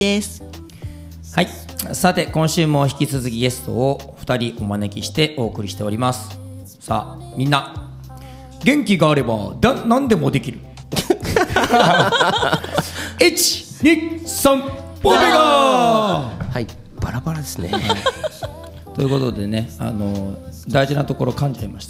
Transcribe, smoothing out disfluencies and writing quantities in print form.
です。 はい、さて今週も引き続きゲストを2人お招きしてお送りしております。さあみんな元気があれば何でもできる123ボベガー。 はい、バラバラですねということでね、大事なところ噛んじゃいまし